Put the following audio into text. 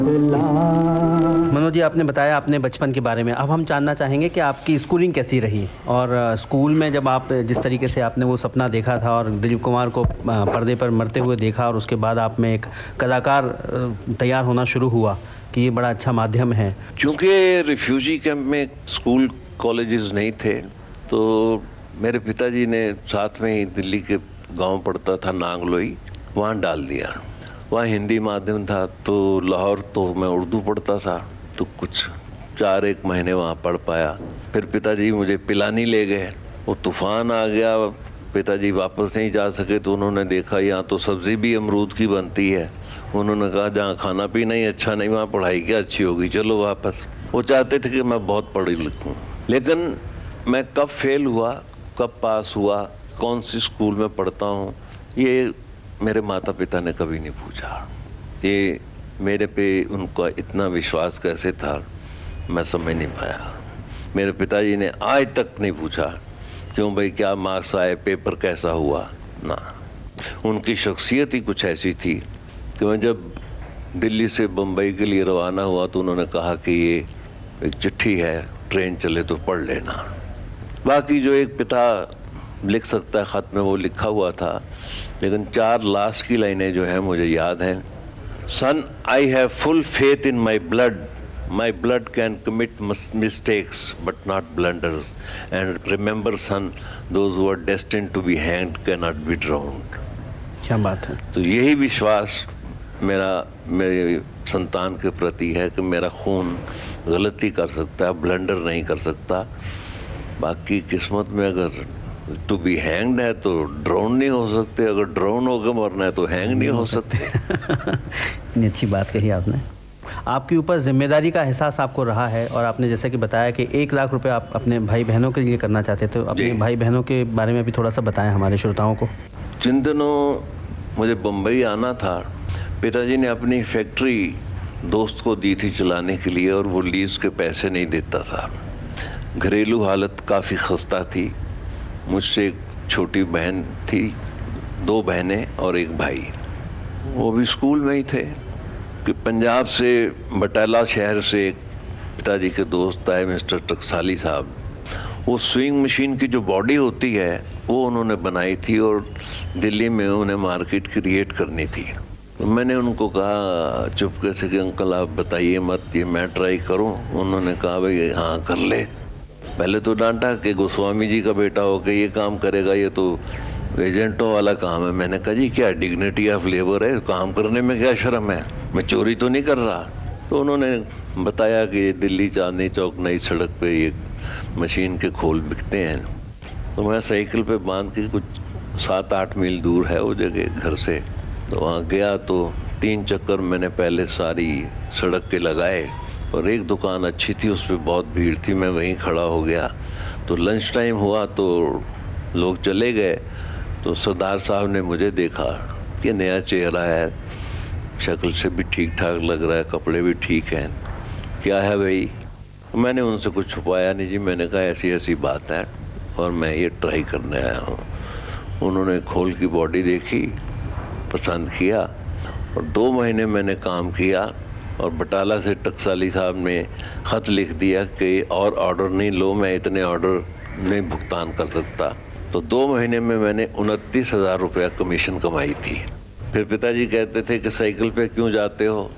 मनोज जी, आपने बताया अपने बचपन के बारे में। अब हम जानना चाहेंगे कि आपकी स्कूलिंग कैसी रही, और स्कूल में जब आप जिस तरीके से आपने वो सपना देखा था और दिलीप कुमार को पर्दे पर मरते हुए देखा, और उसके बाद आप में एक कलाकार तैयार होना शुरू हुआ कि ये बड़ा अच्छा माध्यम है। क्योंकि रिफ्यूजी कैंप में स्कूल कॉलेजेस नहीं थे, तो मेरे पिताजी ने साथ में ही दिल्ली के गांव पड़ता था नांगलोई, वहाँ डाल दिया। वहाँ हिंदी माध्यम था, तो लाहौर तो मैं उर्दू पढ़ता था, तो कुछ 4-1 महीने वहाँ पढ़ पाया। फिर पिताजी मुझे पिलानी ले गए, वो तूफ़ान आ गया, पिताजी वापस नहीं जा सके, तो उन्होंने देखा यहाँ तो सब्ज़ी भी अमरूद की बनती है। उन्होंने कहा जहाँ खाना पीना ही अच्छा नहीं, वहाँ पढ़ाई क्या अच्छी होगी, चलो वापस। वो चाहते थे कि मैं बहुत पढ़ी लिखूँ, लेकिन मैं कब फेल हुआ, कब पास हुआ, कौन सी स्कूल में पढ़ता हूँ, ये मेरे माता पिता ने कभी नहीं पूछा। ये मेरे पे उनका इतना विश्वास कैसे था, मैं समझ नहीं पाया। मेरे पिताजी ने आज तक नहीं पूछा क्यों भाई क्या मार्क्स आए, पेपर कैसा हुआ, ना। उनकी शख्सियत ही कुछ ऐसी थी कि मैं जब दिल्ली से बम्बई के लिए रवाना हुआ तो उन्होंने कहा कि ये एक चिट्ठी है, ट्रेन चले तो पढ़ लेना। बाकी जो एक पिता लिख सकता है ख़त में, वो लिखा हुआ था, लेकिन 4 लास्ट की लाइनें जो हैं मुझे याद हैं। सन, I have full faith in my blood can commit mistakes but not blunders, and remember sun, those who are destined to be hanged can not be ड्राउन्ड। क्या बात है। तो यही विश्वास मेरे संतान के प्रति है कि मेरा खून गलती कर सकता है, ब्लंडर नहीं कर सकता। बाकी किस्मत में अगर टू बी हैंग्ड है तो ड्रोन नहीं हो सकते, अगर ड्रोन होकर मरना है तो हैंग नहीं हो सकते। इतनी अच्छी बात कही आपने। आपके ऊपर जिम्मेदारी का एहसास आपको रहा है, और आपने जैसे कि बताया कि 1 लाख रुपए आप अपने भाई बहनों के लिए करना चाहते थे, तो अपने भाई बहनों के बारे में भी थोड़ा सा बताएं हमारे श्रोताओं को। जिन दिनों मुझे बम्बई आना था, पिताजी ने अपनी फैक्ट्री दोस्त को दी थी चलाने के लिए, और वो लीज के पैसे नहीं देता था। घरेलू हालत काफ़ी खस्ता थी। मुझसे एक छोटी बहन थी, 2 बहनें और 1 भाई। वो भी स्कूल में ही थे कि पंजाब से बटाला शहर से एक पिताजी के दोस्त आए, मिस्टर टकसाली साहब। वो स्विंग मशीन की जो बॉडी होती है वो उन्होंने बनाई थी, और दिल्ली में उन्हें मार्केट क्रिएट करनी थी। तो मैंने उनको कहा चुपके से कि अंकल आप बताइए मत, ये मैं ट्राई करूं। उन्होंने कहा भाई हाँ कर ले। पहले तो डांटा कि गोस्वामी जी का बेटा हो के ये काम करेगा, ये तो एजेंटों वाला काम है। मैंने कहा जी क्या डिग्निटी ऑफ लेबर है, काम करने में क्या शर्म है, मैं चोरी तो नहीं कर रहा। तो उन्होंने बताया कि दिल्ली चांदनी चौक नई सड़क पे ये मशीन के खोल बिकते हैं। तो मैं साइकिल पे बांध के, कुछ 7-8 मील दूर है वो जगह घर से, तो वहाँ गया तो 3 चक्कर मैंने पहले सारी सड़क के लगाए, और एक दुकान अच्छी थी, उस पर बहुत भीड़ थी, मैं वहीं खड़ा हो गया। तो लंच टाइम हुआ तो लोग चले गए, तो सरदार साहब ने मुझे देखा कि नया चेहरा है, शक्ल से भी ठीक ठाक लग रहा है, कपड़े भी ठीक हैं, क्या है भाई। मैंने उनसे कुछ छुपाया नहीं जी, मैंने कहा ऐसी ऐसी बात है और मैं ये ट्राई करने आया हूँ। उन्होंने खोल की बॉडी देखी, पसंद किया, और 2 महीने मैंने काम किया, और बटाला से टकसाली साहब ने ख़त लिख दिया कि और ऑर्डर नहीं लो, मैं इतने ऑर्डर नहीं भुगतान कर सकता। तो 2 महीने में मैंने 29,000 रुपया कमीशन कमाई थी। फिर पिताजी कहते थे कि साइकिल पे क्यों जाते हो,